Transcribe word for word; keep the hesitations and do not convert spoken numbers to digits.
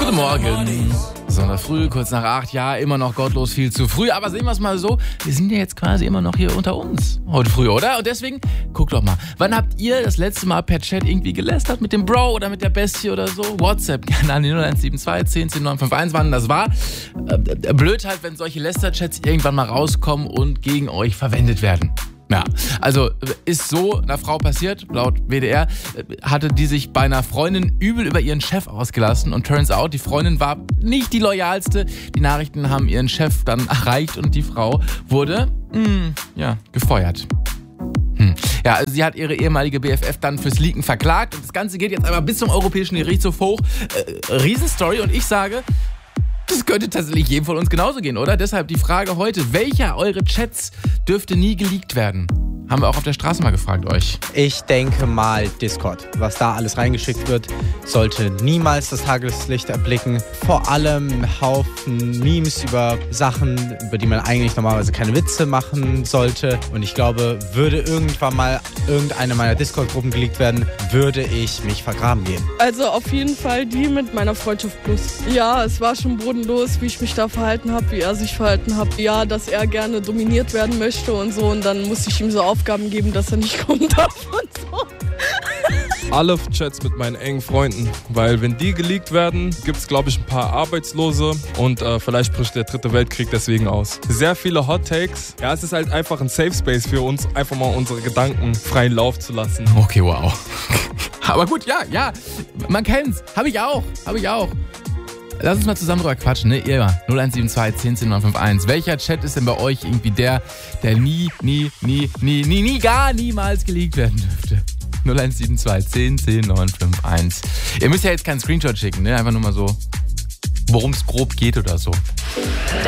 Guten Morgen. Sonderfrüh, kurz nach acht, ja, immer noch gottlos viel zu früh. Aber sehen wir es mal so, wir sind ja jetzt quasi immer noch hier unter uns. Heute früh, oder? Und deswegen, guckt doch mal, wann habt ihr das letzte Mal per Chat irgendwie gelästert mit dem Bro oder mit der Bestie oder so? WhatsApp, gerne an die null eins sieben zwei zehn zehn neun fünf eins, wann das war. Äh, blöd halt, wenn solche Läster-Chats irgendwann mal rauskommen und gegen euch verwendet werden. Ja, also ist so einer Frau passiert, laut W D R, hatte die sich bei einer Freundin übel über ihren Chef ausgelassen und turns out, die Freundin war nicht die loyalste. Die Nachrichten haben ihren Chef dann erreicht und die Frau wurde, mh, ja, gefeuert. Hm. Ja, also sie hat ihre ehemalige B F F dann fürs Leaken verklagt und das Ganze geht jetzt aber bis zum Europäischen Gerichtshof hoch. Äh, Riesenstory und ich sage, das könnte tatsächlich jedem von uns genauso gehen, oder? Deshalb die Frage heute, welcher eure Chats dürfte nie geleakt werden? Haben wir auch auf der Straße mal gefragt euch. Ich denke mal Discord. Was da alles reingeschickt wird, sollte niemals das Tageslicht erblicken. Vor allem Haufen Memes über Sachen, über die man eigentlich normalerweise keine Witze machen sollte. Und ich glaube, würde irgendwann mal irgendeine meiner Discord-Gruppen geleakt werden, würde ich mich vergraben gehen. Also auf jeden Fall die mit meiner Freundschaft plus. Ja, es war schon bodenlos, wie ich mich da verhalten habe, wie er sich verhalten hat. Ja, dass er gerne dominiert werden möchte und so. Und dann musste ich ihm so auf Aufgaben geben, dass er nicht kommen darf und so. Alle Chats mit meinen engen Freunden, weil wenn die geleakt werden, gibt es glaube ich ein paar Arbeitslose und äh, vielleicht bricht der dritte Weltkrieg deswegen aus. Sehr viele Hot Takes. Ja, es ist halt einfach ein Safe Space für uns, einfach mal unsere Gedanken freien Lauf zu lassen. Okay, wow. Aber gut, ja, ja, man kennt's. Hab ich auch, hab ich auch. Lass uns mal zusammen drüber quatschen, ne? Ihr null eins sieben zwei zehn zehn neun fünf eins. Welcher Chat ist denn bei euch irgendwie der, der nie, nie, nie, nie, nie, nie, gar niemals geleakt werden dürfte? null eins sieben zwei zehn zehn neun fünf eins. Ihr müsst ja jetzt keinen Screenshot schicken, ne? Einfach nur mal so, worum es grob geht oder so.